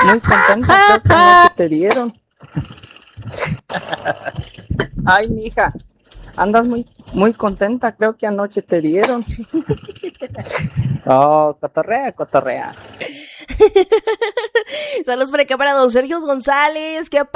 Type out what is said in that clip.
Muy contenta, creo que anoche te dieron. Ay, mija, andas muy contenta, creo que anoche te dieron. Oh, cotorrea, cotorrea. Saludos por acá para don Sergio González. ¿Qué